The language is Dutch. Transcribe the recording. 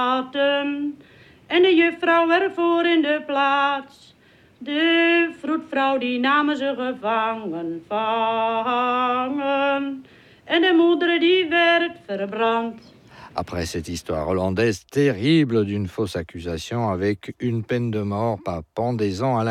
En de juffrouw ervoor in de plaats. De vroedvrouw die namen ze gevangen vangen. En de moeder die werd verbrand. Après cette histoire hollandaise terrible d'une fausse accusation avec une peine de mort par pendaison à la